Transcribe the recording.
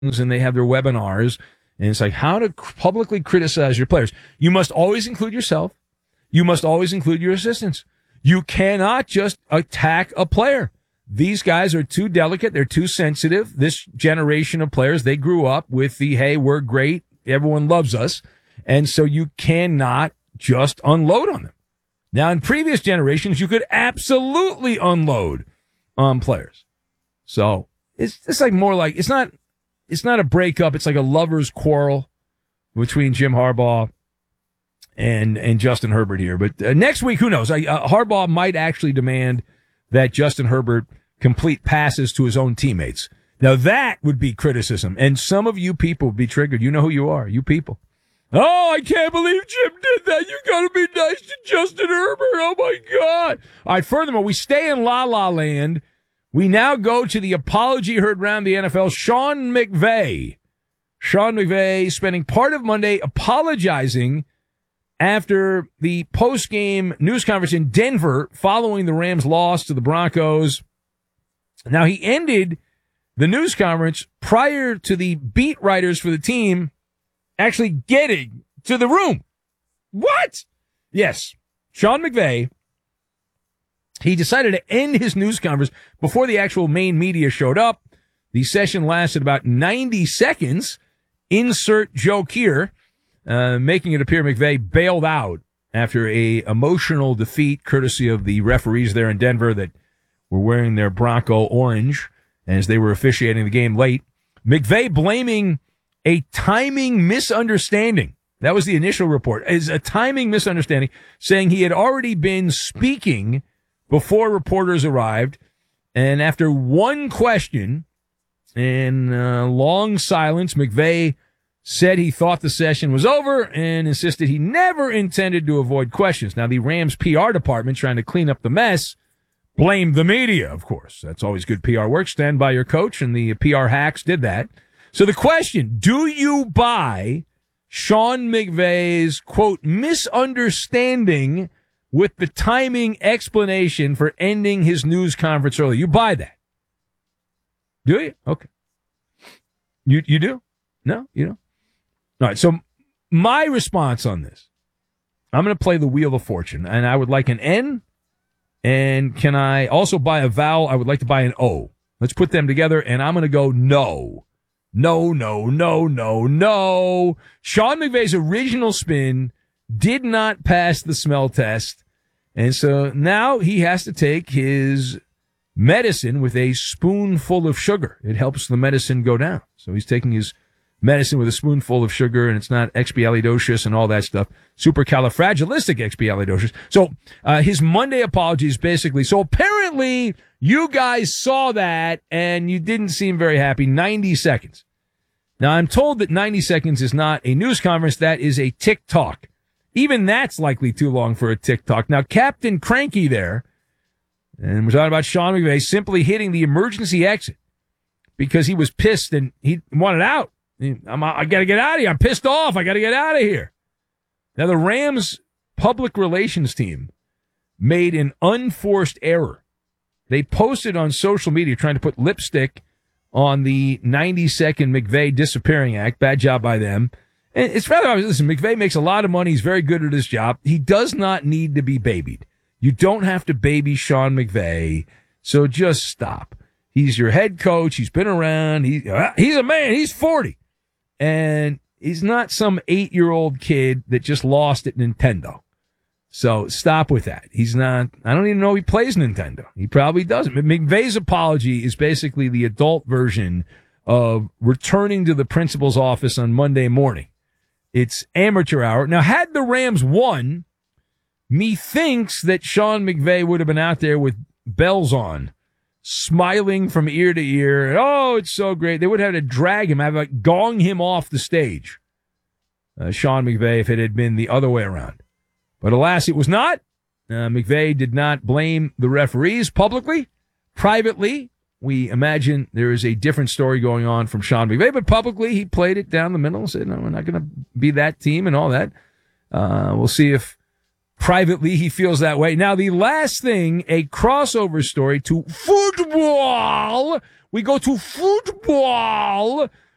and they have their webinars, and it's like how to publicly criticize your players. You must always include yourself. You must always include your assistants. You cannot just attack a player. These guys are too delicate. They're too sensitive. This generation of players, they grew up with the, hey, we're great. Everyone loves us. And so you cannot just unload on them. Now, in previous generations, you could absolutely unload on players. So it's like more like, it's not a breakup. It's like a lover's quarrel between Jim Harbaugh and Justin Herbert here. But next week, who knows? Harbaugh might actually demand that Justin Herbert complete passes to his own teammates. Now, that would be criticism. And some of you people would be triggered. You know who you are, you people. Oh, I can't believe Jim did that. You got to be nice to Justin Herbert. Oh, my God. All right, furthermore, we stay in La-La Land. We now go to the apology heard around the NFL. Sean McVay. Sean McVay spending part of Monday apologizing after the post-game news conference in Denver following the Rams' loss to the Broncos. Now, he ended the news conference prior to the beat writers for the team actually getting to the room. What? Yes, Sean McVay, he decided to end his news conference before the actual main media showed up. The session lasted about 90 seconds. Insert joke here, making it appear McVay bailed out after a emotional defeat courtesy of the referees there in Denver that were wearing their Bronco orange as they were officiating the game late. McVay blaming a timing misunderstanding. That was the initial report, is a timing misunderstanding, saying he had already been speaking before reporters arrived. And after one question and long silence, McVay said he thought the session was over and insisted he never intended to avoid questions. Now, the Rams PR department, trying to clean up the mess, blamed the media, of course. That's always good PR work. Stand by your coach, and the PR hacks did that. So the question, do you buy Sean McVay's, quote, misunderstanding with the timing explanation for ending his news conference early? You buy that? Do you? Okay. You do? No, you don't? All right, so my response on this, I'm going to play the Wheel of Fortune, and I would like an N, and can I also buy a vowel? I would like to buy an O. Let's put them together, and I'm going to go no. No, no, no, no, no. Sean McVay's original spin did not pass the smell test, and so now he has to take his medicine with a spoonful of sugar. It helps the medicine go down. So he's taking his medicine with a spoonful of sugar, and it's not expialidocious and all that stuff. Supercalifragilisticexpialidocious. So his Monday apology is basically, so apparently you guys saw that and you didn't seem very happy. 90 seconds. Now, I'm told that 90 seconds is not a news conference. That is a TikTok. Even that's likely too long for a TikTok. Now, Captain Cranky there, and we're talking about Sean McVay simply hitting the emergency exit because he was pissed and he wanted out. I got to get out of here. I'm pissed off. I got to get out of here. Now, the Rams public relations team made an unforced error. They posted on social media trying to put lipstick on the 90-second McVay disappearing act. Bad job by them. And it's rather obvious. Listen, McVay makes a lot of money. He's very good at his job. He does not need to be babied. You don't have to baby Sean McVay. So just stop. He's your head coach. He's been around. He's a man. He's 40. And he's not some 8-year-old kid that just lost at Nintendo. So stop with that. He's not, I don't even know he plays Nintendo. He probably doesn't. McVay's apology is basically the adult version of returning to the principal's office on Monday morning. It's amateur hour. Now, had the Rams won, methinks that Sean McVay would have been out there with bells on, smiling from ear to ear. Oh, it's so great. They would have to drag him, gong him off the stage. Sean McVay, if it had been the other way around. But alas, it was not. McVay did not blame the referees publicly. Privately, we imagine there is a different story going on from Sean McVay, but publicly he played it down the middle and said, no, we're not going to be that team and all that. We'll see if privately he feels that way. Now, the last thing, a crossover story to football. We go to football.